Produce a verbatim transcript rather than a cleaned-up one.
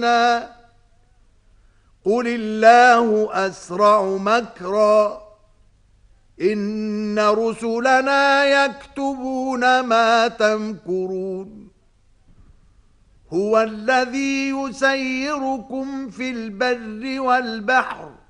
قل الله أسرع مكرا إن رسلنا يكتبون ما تمكرون هو الذي يسيركم في البر والبحر